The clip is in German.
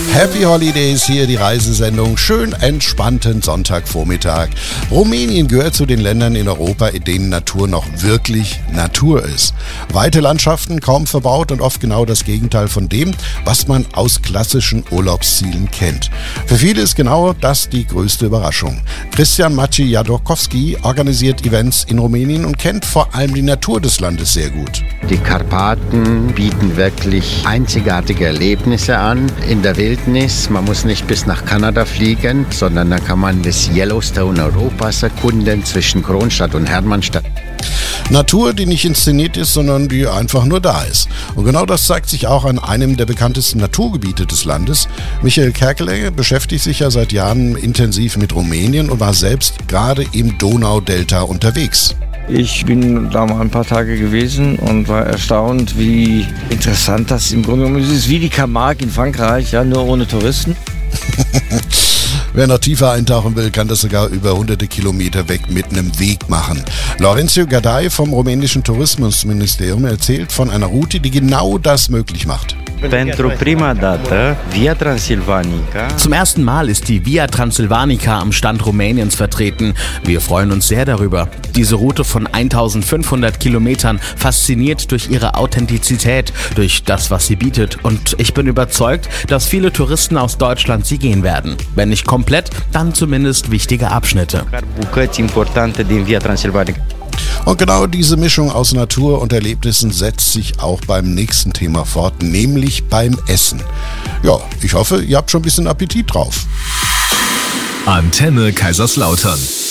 Happy Holidays, hier die Reisesendung. Schön entspannten Sonntagvormittag. Rumänien gehört zu den Ländern in Europa, in denen Natur noch wirklich Natur ist. Weite Landschaften, kaum verbaut und oft genau das Gegenteil von dem, was man aus klassischen Urlaubszielen kennt. Für viele ist genau das die größte Überraschung. Christian Maciej-Jadorkowski organisiert Events in Rumänien und kennt vor allem die Natur des Landes sehr gut. Die Karpaten bieten wirklich einzigartige Erlebnisse an in der Wildnis. Man muss nicht bis nach Kanada fliegen, sondern da kann man das Yellowstone Europas erkunden zwischen Kronstadt und Hermannstadt. Natur, die nicht inszeniert ist, sondern die einfach nur da ist. Und genau das zeigt sich auch an einem der bekanntesten Naturgebiete des Landes. Michael Kerkele beschäftigt sich ja seit Jahren intensiv mit Rumänien und war selbst gerade im Donaudelta unterwegs. Ich bin da mal ein paar Tage gewesen und war erstaunt, wie interessant das im Grunde genommen ist. Es ist wie die Camargue in Frankreich, ja, nur ohne Touristen. Wer noch tiefer eintauchen will, kann das sogar über hunderte Kilometer weg mit einem Weg machen. Laurențiu Gardai vom rumänischen Tourismusministerium erzählt von einer Route, die genau das möglich macht. Zum ersten Mal ist die Via Transsilvanica am Stand Rumäniens vertreten. Wir freuen uns sehr darüber. Diese Route von 1500 Kilometern fasziniert durch ihre Authentizität, durch das, was sie bietet. Und ich bin überzeugt, dass viele Touristen aus Deutschland sie gehen werden. Wenn nicht komplett, dann zumindest wichtige Abschnitte. Und genau diese Mischung aus Natur und Erlebnissen setzt sich auch beim nächsten Thema fort, nämlich beim Essen. Ja, ich hoffe, ihr habt schon ein bisschen Appetit drauf. Antenne Kaiserslautern.